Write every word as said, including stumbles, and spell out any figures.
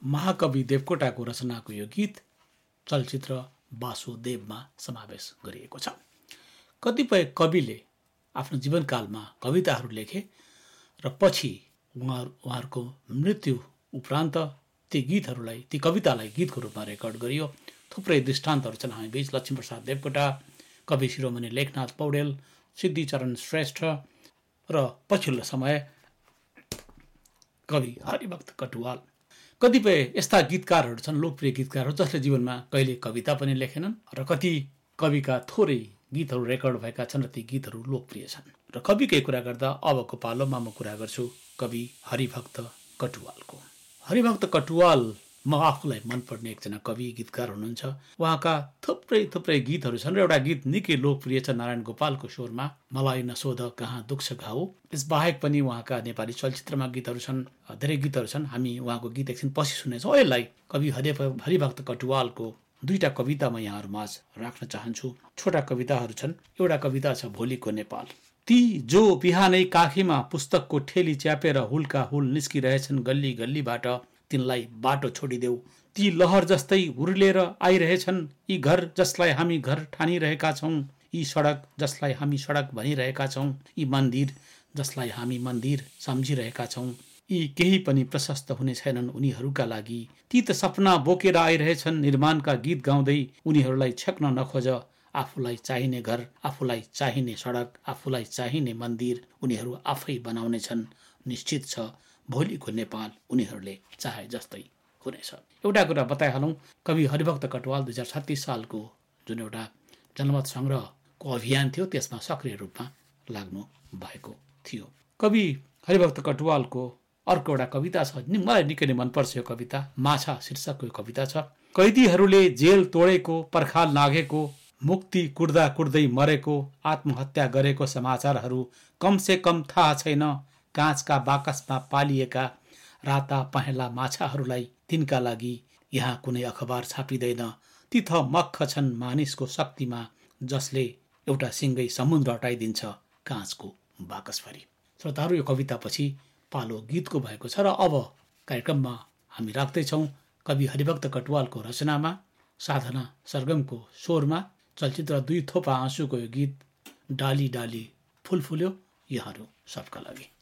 महाकवि देवकोटाको रचनाको यो गीत चलचित्र वासुदेवमा समावेश गरिएको छ। कतिपय कविले आफ्नो जीवनकालमा कविताहरू लेखे र पछि उहाँ उहाँहरूको मृत्यु उपरान्त ती गीतहरूलाई ती कवितालाई गीतको रूपमा रेकर्ड गरियो। थुप्रै दृष्टान्तहरू छन् हामी बीच। लक्ष्मीप्रसाद देवकोटा, कवि शिरोमणि लेखनाथ पौडेल, सिद्धिचरण श्रेष्ठ र पछिल्लो समय कवि हरिभक्त कटुवाल। कतिपय यस्ता गीतकारहरू छन्, लोकप्रिय गीतकारहरू, जसले जीवनमा कहिले कविता पनि लेखेनन् र कति कविका थोरै गीतहरू रेकर्ड भएका छन् र ती गीतहरू लोकप्रिय छन्। र कविकै कुरा गर्दा अबको पालोमा म कुरा गर्छु कवि हरिभक्त कटुवालको। हरिभक्त कटुवाल म आफूलाई मनपर्ने एकजना कवि गीतकार हुनुहुन्छ। उहाँका थुप्रै थुप्रै गीतहरू छन् र एउटा गीत निकै लोकप्रिय छ नारायण गोपालको स्वरमा, मलाई नसोध कहाँ दुख्छ घाउ। यसबाहेक पनि उहाँका नेपाली चलचित्रमा गीतहरू छन्, धेरै गीतहरू छन्। हामी उहाँको गीत एकछिन पछि सुन्नेछौँ। यसलाई कवि हरि हरिभक्त कटुवालको दुईटा कविता म यहाँहरूमाझ राख्न चाहन्छु। छोटा कविताहरू छन्। एउटा कविता छ भोलिको नेपाल। ती जो बिहानै काखीमा पुस्तकको ठेली च्यापेर हुलका हुल निस्किरहेछन् गल्ली गल्लीबाट, तिनलाई बाटो छोडिदेऊ। ती लहर जस्तै उर्लेर आइरहेछन् यी घर जसलाई हामी घर ठानिरहेका छौँ, यी सडक जसलाई हामी सडक भनिरहेका छौँ, यी मन्दिर जसलाई हामी मन्दिर सम्झिरहेका छौँ, यी केही पनि प्रशस्त हुने छैनन् उनीहरूका लागि। ती त सपना बोकेर आइरहेछन् निर्माणका गीत गाउँदै, उनीहरूलाई छेक्न नखोज आफूलाई चाहिने घर, आफूलाई चाहिने सडक, आफूलाई चाहिने मन्दिर उनीहरू आफै बनाउने छन्। निश्चित छ भोलिको नेपाल उनीहरूले चाहे जस्तै हुनेछ। एउटा कुरा बताइहालौँ, कवि हरिभक्त कटुवाल दुई हजार छत्तिस सालको जुन एउटा जनमत सङ्ग्रहको अभियान थियो त्यसमा सक्रिय रूपमा लाग्नु भएको थियो। कवि हरिभक्त कटुवालको अर्को एउटा कविता छ, मलाई निकै नै मनपर्छ यो कविता। माछा शीर्षकको कविता छ। कैदीहरूले जेल तोडेको, पर्खाल नाघेको, मुक्ति कुट्दा कुट्दै मरेको, आत्महत्या गरेको समाचारहरू कमसे कम थाहा छैन। काँचका बाकसमा पालिएका राता पहेँला माछाहरूलाई, तिनका लागि यहाँ कुनै अखबार छापिँदैन। ती थ मक्ख छन् मानिसको शक्तिमा, जसले एउटा सिङ्गै समुद्र हटाइदिन्छ काँचको बाकसभरि। श्रोताहरू, यो कवितापछि पालो गीतको भएको छ र अब कार्यक्रममा हामी राख्दैछौँ कवि हरिभक्त कटुवालको रचनामा साधना सरगमको स्वरमा चलचित्र दुई थोपा आँसुको यो गीत डाली डाली फुल फुल्यो, यहाँहरू सबका लागि।